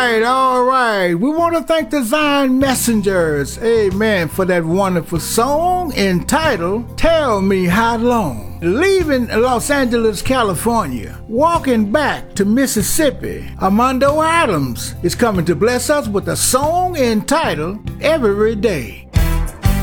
all right. We want to thank the Zion Messengers, amen, for that wonderful song entitled Tell Me How Long. Leaving Los Angeles, California, walking back to Mississippi, Armando Adams is coming to bless us with a song entitled Every Day.